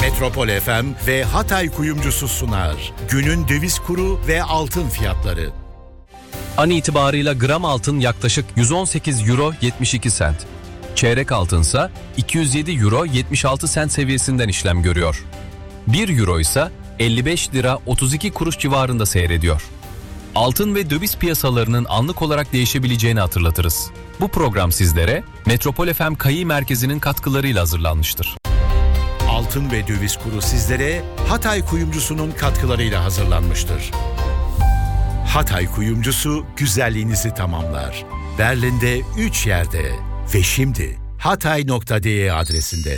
Metropol FM ve Hatay Kuyumcusu sunar. Günün döviz kuru ve altın fiyatları. An itibarıyla gram altın yaklaşık 118 euro 72 sent. Çeyrek altınsa 207 euro 76 sent seviyesinden işlem görüyor. 1 euro ise 55 lira 32 kuruş civarında seyrediyor. Altın ve döviz piyasalarının anlık olarak değişebileceğini hatırlatırız. Bu program sizlere Metropol FM Kayi Merkezi'nin katkılarıyla hazırlanmıştır. Altın ve döviz kuru sizlere Hatay Kuyumcusu'nun katkılarıyla hazırlanmıştır. Hatay Kuyumcusu güzelliğinizi tamamlar. Berlin'de 3 yerde ve şimdi hatay.de adresinde.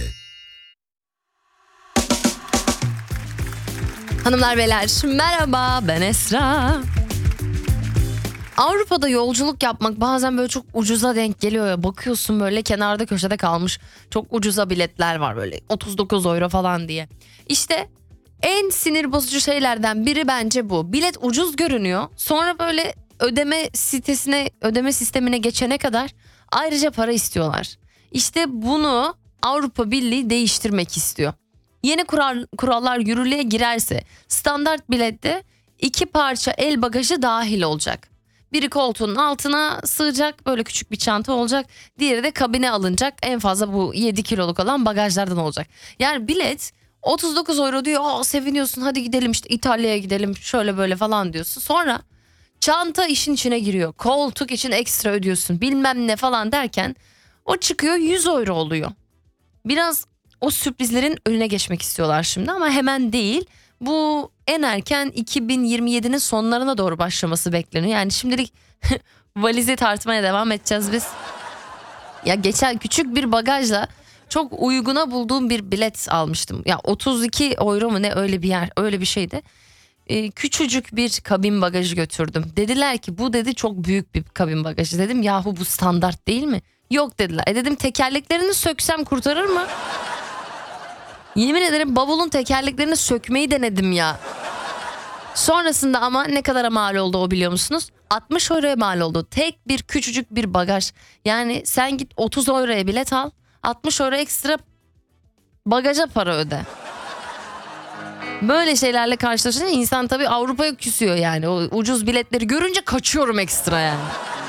Hanımlar beyler merhaba, ben Esra. Avrupa'da yolculuk yapmak bazen böyle çok ucuza denk geliyor ya. Bakıyorsun böyle kenarda köşede kalmış çok ucuza biletler var böyle 39 euro falan diye. İşte en sinir bozucu şeylerden biri bence bu. Bilet ucuz görünüyor. Sonra böyle ödeme sistemine geçene kadar ayrıca para istiyorlar. İşte bunu Avrupa Birliği değiştirmek istiyor. Yeni kurallar yürürlüğe girerse standart bilette 2 parça el bagajı dahil olacak. Biri koltuğun altına sığacak, böyle küçük bir çanta olacak. Diğeri de kabine alınacak. En fazla bu 7 kiloluk olan bagajlardan olacak. Yani bilet 39 euro diyor. Aa, seviniyorsun, hadi gidelim işte İtalya'ya gidelim şöyle böyle falan diyorsun. Sonra çanta işin içine giriyor. Koltuk için ekstra ödüyorsun bilmem ne falan derken o çıkıyor 100 euro oluyor. Biraz o sürprizlerin önüne geçmek istiyorlar şimdi ama hemen değil. Bu en erken 2027'nin sonlarına doğru başlaması bekleniyor. Yani şimdilik valizi tartmaya devam edeceğiz biz. Ya geçen küçük bir bagajla çok uyguna bulduğum bir bilet almıştım. Ya 32 euro mu ne, öyle bir yer, öyle bir şeydi. Küçücük bir kabin bagajı götürdüm. Dediler ki bu dedi çok büyük bir kabin bagajı. Dedim yahu bu standart değil mi? Yok dediler. Dedim tekerleklerini söksem kurtarır mı? Yemin ederim bavulun tekerleklerini sökmeyi denedim ya. Sonrasında ama ne kadara mal oldu o biliyor musunuz? 60 euroya mal oldu. Tek bir küçücük bir bagaj. Yani sen git 30 euroya bilet al. 60 euro ekstra bagaja para öde. Böyle şeylerle karşılaşınca insan tabii Avrupa'ya küsüyor yani. O ucuz biletleri görünce kaçıyorum ekstra yani.